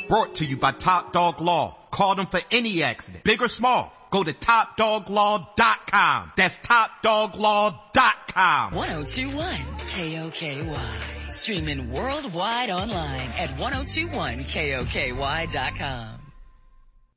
Brought to you by Top Dog Law. Call them for any accident, big or small. Go to TopDogLaw.com. That's TopDogLaw.com. 1021 KOKY. Streaming worldwide online at 1021KOKY.com.